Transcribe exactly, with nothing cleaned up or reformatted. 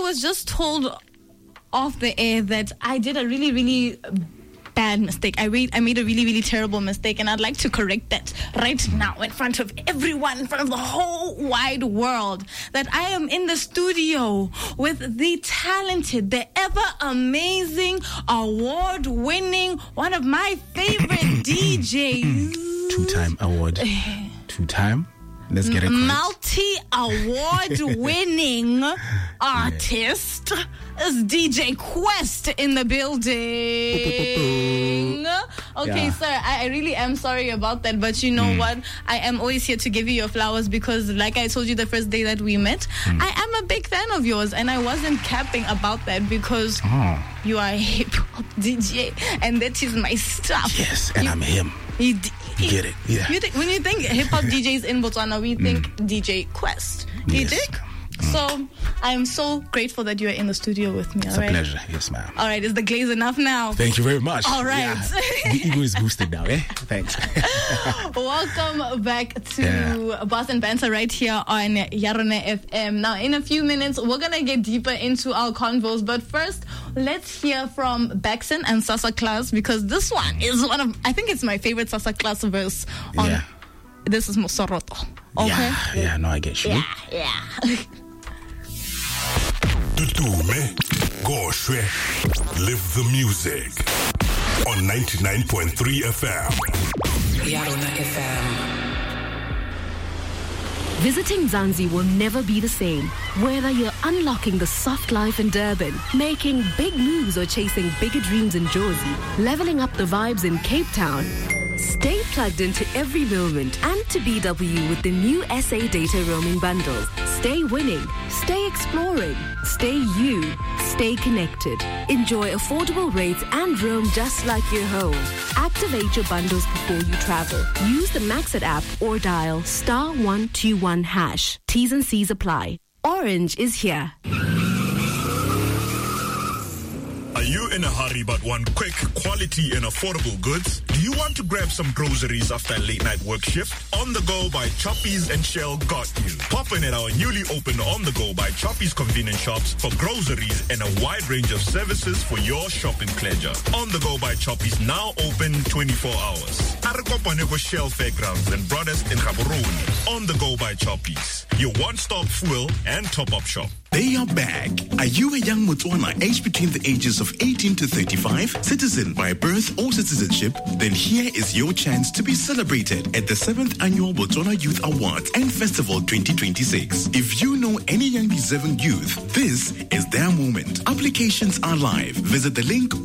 was just told off the air that I did a really, really bad mistake. I made, I made a really, really terrible mistake, and I'd like to correct that right now in front of everyone, in front of the whole wide world, that I am in the studio with the talented, the ever amazing, award-winning, one of my favorite D Js. Two-time award. Two-time? Let's get it correct. Multi-award-winning artist is D J Quest in the building. Okay, Yeah. sir, I, I really am sorry about that, but you know mm. what? I am always here to give you your flowers because, like I told you the first day that we met, mm. I am a big fan of yours, and I wasn't capping about that because oh. you are a hip-hop D J, and that is my stuff. Yes, and you, I'm him. You, you get it, yeah. You think, when you think hip-hop D Js in Botswana, we think mm. D J Quest. You yes. dig? So I'm so grateful that you are in the studio with me. It's all a right? pleasure. Yes, ma'am. All right, is the glaze enough now? Thank you very much. All right. Yeah. The ego is boosted now, eh? Thanks. Welcome back to Yeah. Boston Banter right here on Yarone F M. Now, in a few minutes, we're going to get deeper into our convos. But first, let's hear from Baxon and Sasa Class, because this one is one of, I think it's my favorite Sasa Class verse on Yeah. This is Mosoroto. Okay? Yeah, yeah, no, I get you. Yeah, yeah. Tutume, Goshwe, live the music on ninety-nine point three F M. Yarona F M. Visiting Zanzi will never be the same. Whether you're unlocking the soft life in Durban, making big moves, or chasing bigger dreams in Jozi, leveling up the vibes in Cape Town, stay plugged into every moment and to B W with the new S A Data Roaming Bundles. Stay winning, stay exploring, stay you, stay connected. Enjoy affordable rates and roam just like you're home. Activate your bundles before you travel. Use the Maxit app or dial star one two one hash. T's and C's apply. Orange is here. Are you in a hurry but want quick, quality and affordable goods? Do you want to grab some groceries after a late night work shift? On the Go by Choppies and Shell got you. Pop in at our newly opened On the Go by Choppies convenience shops for groceries and a wide range of services for your shopping pleasure. On the Go by Choppies now open twenty-four hours. Arakopaneko Shell Fairgrounds and Brothers in Gaborone. On the Go by Choppies, your one-stop fuel and top-up shop. They are back. Are you a young Motswana aged between the ages of eighteen to thirty-five, citizen by birth or citizenship? Then here is your chance to be celebrated at the seventh Annual Botswana Youth Awards and Festival twenty twenty-six. If you know any young deserving youth, this is their moment. Applications are live. Visit the link